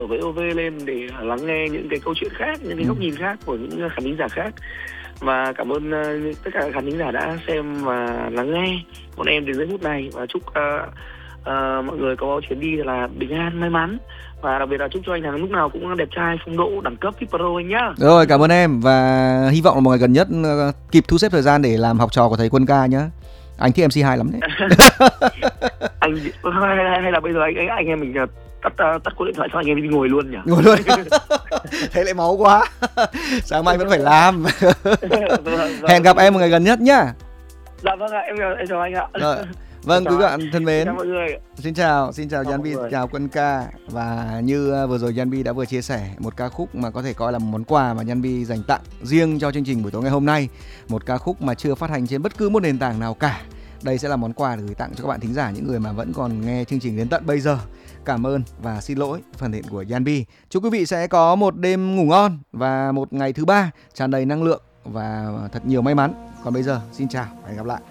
với VOV lên để lắng nghe những cái câu chuyện khác, những cái góc nhìn khác của những khán thính giả khác. Và cảm ơn tất cả các khán thính giả đã xem và lắng nghe bọn em đến giây phút này, và chúc mọi người có chuyến đi là bình an, may mắn, và đặc biệt là chúc cho anh Thắng lúc nào cũng đẹp trai, phong độ, đẳng cấp VIP Pro anh nhá. Rồi, cảm ơn em, và hy vọng là một ngày gần nhất kịp thu xếp thời gian để làm học trò của thầy Quân Ca nhá. Anh thích MC2 lắm đấy. Anh hay là bây giờ anh em mình tắt cuộc điện thoại cho anh em đi ngồi luôn nhỉ? Ngồi luôn. Thế lại máu quá. Sáng mai vẫn phải làm. Hẹn gặp em một ngày gần nhất nhá. Dạ vâng ạ, em chào anh ạ. Rồi. Vâng, quý bạn thân mến. Chào mọi người. Xin chào Yanbi, chào Quân Ca. Và như vừa rồi Yanbi đã vừa chia sẻ một ca khúc mà có thể coi là một món quà mà Yanbi dành tặng riêng cho chương trình buổi tối ngày hôm nay. Một ca khúc mà chưa phát hành trên bất cứ một nền tảng nào cả. Đây sẽ là món quà để gửi tặng cho các bạn thính giả, những người mà vẫn còn nghe chương trình đến tận bây giờ. Cảm ơn và xin lỗi phần thiện của Yanbi. Chúc quý vị sẽ có một đêm ngủ ngon và một ngày thứ ba tràn đầy năng lượng và thật nhiều may mắn. Còn bây giờ, xin chào và hẹn gặp lại.